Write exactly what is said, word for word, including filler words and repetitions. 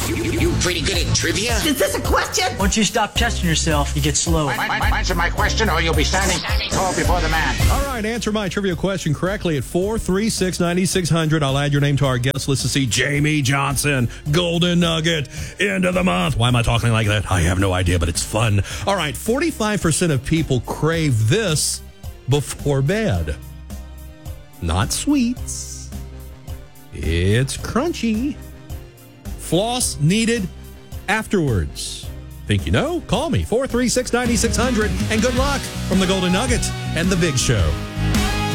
You, you, you pretty good at trivia? Is this a question? Once you stop testing yourself, you get slow. Answer my question or you'll be standing tall before the man. All right, answer my trivia question correctly at four three six, nine six zero zero. I'll add your name to our guest list to see Jamie Johnson, Golden Nugget, end of the month. Why am I talking like that? I have no idea, but it's fun. All right, forty-five percent of people crave this before bed. Not sweets. It's crunchy. Floss needed afterwards. Think you know? Call me, four three six, nine six zero zero, and good luck from the Golden Nugget and the Big Show.